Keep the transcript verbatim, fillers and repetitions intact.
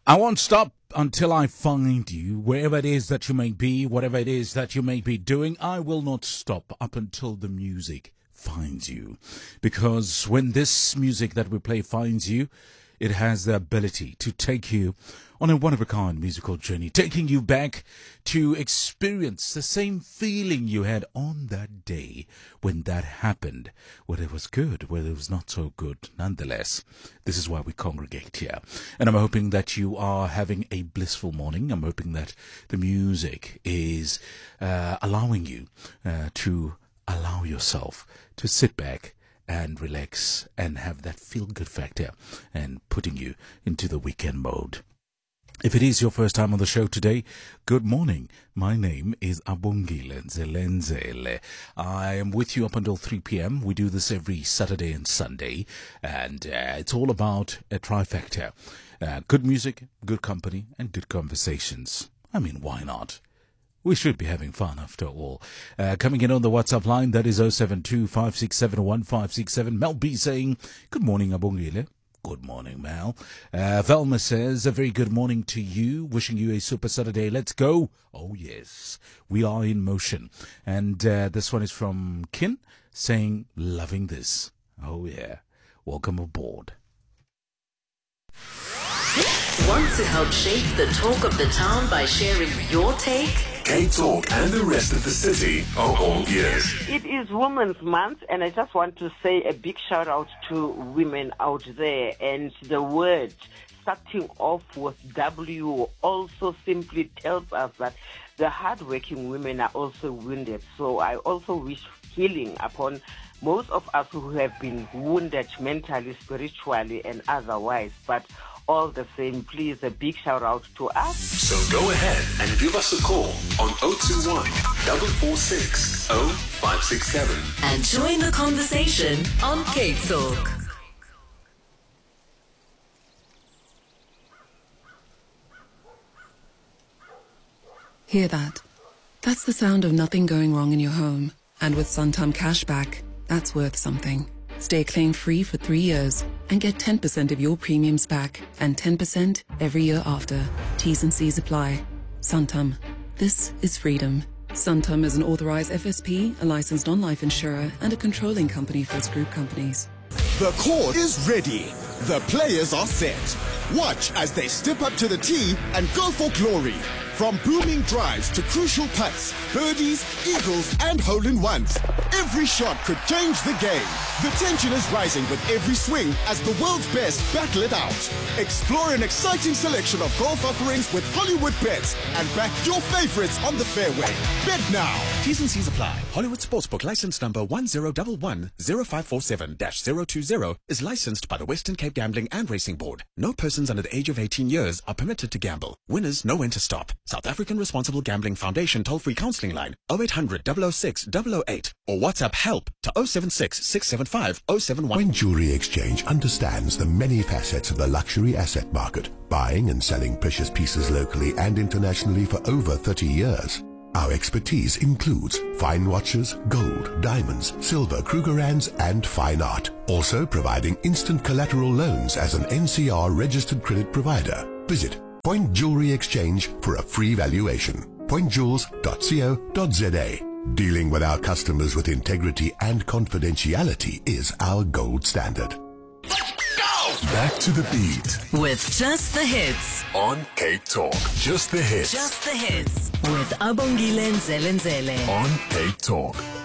I won't stop until I find you, wherever it is that you may be, whatever it is that you may be doing. I will not stop up until the music finds you. Because when this music that we play finds you, it has the ability to take you on a one-of-a-kind musical journey, taking you back to experience the same feeling you had on that day when that happened, whether it was good, whether it was not so good. Nonetheless, this is why we congregate here. And I'm hoping that you are having a blissful morning. I'm hoping that the music is uh, allowing you uh, to allow yourself to sit back and relax and have that feel-good factor and putting you into the weekend mode. If it is your first time on the show today, good morning. My name is Abongile Nzelenzele. I am with you up until three p.m. We do this every Saturday and Sunday, and uh, it's all about a trifecta. Uh, good music, good company, and good conversations. I mean, why not? We should be having fun after all. Uh, coming in on the WhatsApp line, that is oh seven two, five six seven, one five six seven. Mel B saying, good morning, Abongile. Good morning, Mel. Uh, Velma says, a very good morning to you. Wishing you a super Saturday. Let's go. Oh, yes. We are in motion. And uh, this one is from Kin saying, loving this. Oh, yeah. Welcome aboard. Want to help shape the talk of the town by sharing your take? K-Talk and the rest of the city are all ears. It is Women's Month, and I just want to say a big shout out to women out there. And the word starting off with W also simply tells us that the hardworking women are also wounded. So I also wish healing upon most of us who have been wounded mentally, spiritually, and otherwise. But all the same, please, a big shout out to us. So go ahead and give us a call on oh two one, four four six, oh five six seven. And join the conversation on K-Talk. Hear that? That's the sound of nothing going wrong in your home. And with Santam Cashback, that's worth something. Stay claim-free for three years and get ten percent of your premiums back and ten percent every year after. T's and C's apply. Santam. This is freedom. Santam is an authorized F S P, a licensed non-life insurer, and a controlling company for its group companies. The court is ready. The players are set. Watch as they step up to the tee and go for glory. From booming drives to crucial putts, birdies, eagles, and hole-in-ones, every shot could change the game. The tension is rising with every swing as the world's best battle it out. Explore an exciting selection of golf offerings with Hollywood Bets and back your favorites on the fairway. Bet now. T's and C's apply. Hollywood Sportsbook license number one zero one one, zero five four seven dash zero two zero is licensed by the Western Cape Gambling and Racing Board. No persons under the age of eighteen years are permitted to gamble. Winners know when to stop. South African Responsible Gambling Foundation toll-free counseling line oh eight hundred, double oh six, double oh eight or WhatsApp help to oh seven six, six seven five, oh seven one. Point Jewelry Exchange understands the many facets of the luxury asset market, buying and selling precious pieces locally and internationally for over thirty years. Our expertise includes fine watches, gold, diamonds, silver, Krugerrands, and fine art. Also providing instant collateral loans as an N C R registered credit provider. Visit Point Jewelry Exchange for a free valuation. point jewels dot co dot za. Dealing with our customers with integrity and confidentiality is our gold standard. Go! Back to the beat. With Just the Hits. On K-Talk. Just the hits. Just the Hits. With Abongile Nzelenzele. On K-Talk.